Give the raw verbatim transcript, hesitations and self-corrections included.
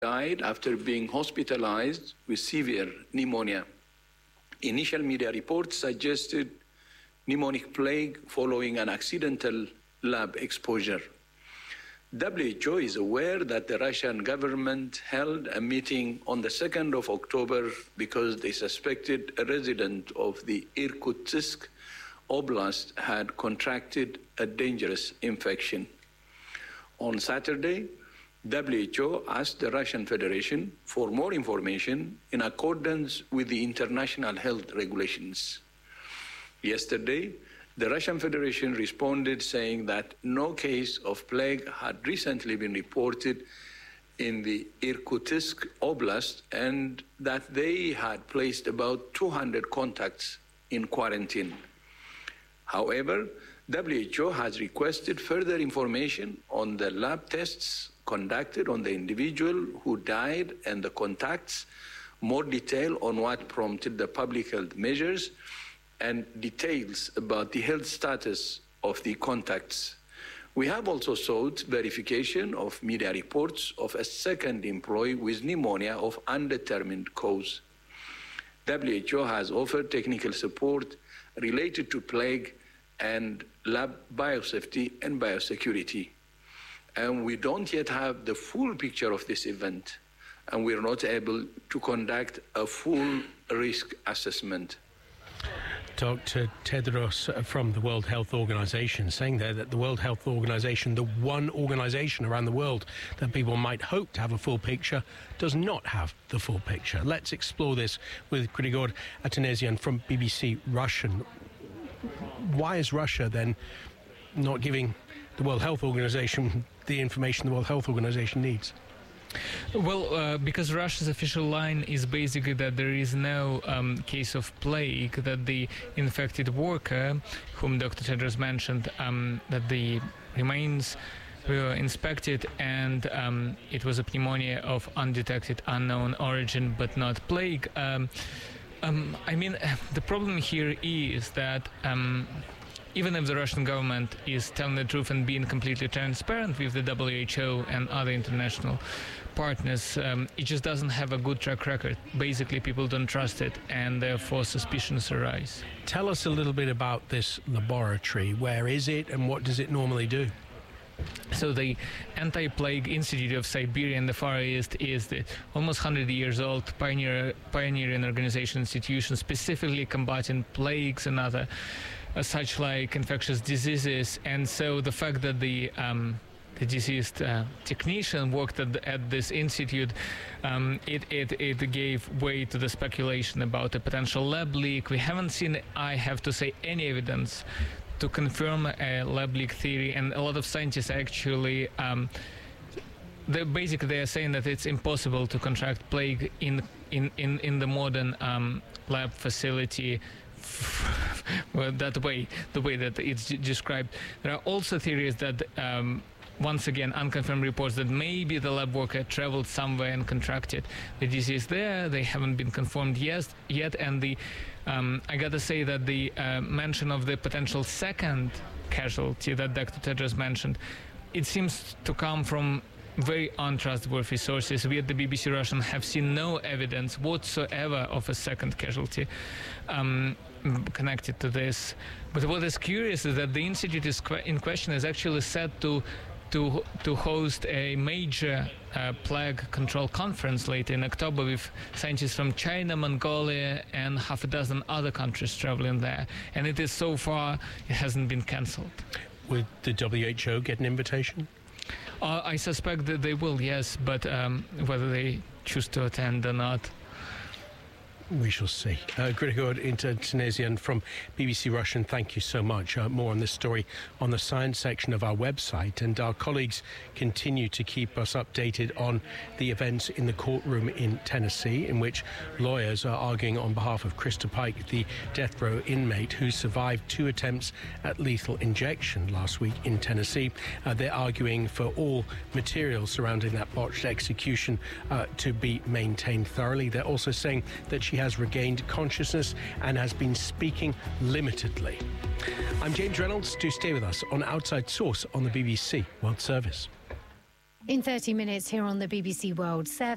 died after being hospitalized with severe pneumonia. Initial media reports suggested pneumonic plague following an accidental lab exposure. W H O is aware that the Russian government held a meeting on the second of October because they suspected a resident of the Irkutsk Oblast had contracted a dangerous infection. On Saturday, W H O asked the Russian Federation for more information in accordance with the international health regulations. Yesterday, the Russian Federation responded saying that no case of plague had recently been reported in the Irkutsk Oblast and that they had placed about two hundred contacts in quarantine. However, W H O has requested further information on the lab tests conducted on the individual who died and the contacts, more detail on what prompted the public health measures, and details about the health status of the contacts. We have also sought verification of media reports of a second employee with pneumonia of undetermined cause. W H O has offered technical support related to plague and lab biosafety and biosecurity. And we don't yet have the full picture of this event, and we're not able to conduct a full risk assessment. Doctor Tedros from the World Health Organization saying there that the World Health Organization, the one organization around the world that people might hope to have a full picture, does not have the full picture. Let's explore this with Grigor Atanasian from B B C Russian. Why is Russia then not giving the World Health Organization the information the World Health Organization needs? Well, uh, because Russia's official line is basically that there is no um, case of plague, that the infected worker, whom Doctor Tedros mentioned, um, that the remains were inspected and um, it was a pneumonia of undetected, unknown origin, but not plague. Um, um, I mean, the problem here is that um, even if the Russian government is telling the truth and being completely transparent with the W H O and other international partners, um, it just doesn't have a good track record. Basically, people don't trust it, and therefore suspicions arise. Tell us a little bit about this laboratory. Where is it, and what does it normally do? So the Anti-Plague Institute of Siberia in the Far East is the almost one hundred years old pioneer, pioneering organization institution specifically combating plagues and other uh, such like infectious diseases. And so the fact that the um, the deceased uh, technician worked at, the, at this institute, um, it, it, it gave way to the speculation about a potential lab leak. We haven't seen, I have to say, any evidence to confirm a lab leak theory, and a lot of scientists actually, um, they basically they are saying that it's impossible to contract plague in in in, in the modern um, lab facility. Well, that way, the way that it's described. There are also theories that. Um, Once again, unconfirmed reports that maybe the lab worker traveled somewhere and contracted the disease there. They haven't been confirmed yet, yet and the um, I gotta say that the uh, mention of the potential second casualty that Doctor Tedros mentioned, it seems to come from very untrustworthy sources. We at the B B C Russian have seen no evidence whatsoever of a second casualty um, connected to this. But what is curious is that the institute is qu- in question is actually set to to to host a major uh, plague control conference later in October with scientists from China, Mongolia, and half a dozen other countries traveling there. And it is so far, it hasn't been cancelled. Would the W H O get an invitation? Uh, I suspect that they will, yes, but um, whether they choose to attend or not, we shall see. Uh, Grigor Atanasian from B B C Russian, thank you so much. Uh, more on this story on the science section of our website, and our colleagues continue to keep us updated on the events in the courtroom in Tennessee, in which lawyers are arguing on behalf of Krista Pike, the death row inmate who survived two attempts at lethal injection last week in Tennessee. Uh, they're arguing for all material surrounding that botched execution uh, to be maintained thoroughly. They're also saying that she has regained consciousness and has been speaking limitedly. I'm James Reynolds. Do stay with us on Outside Source on the B B C World Service. In thirty minutes here on the B B C World Service.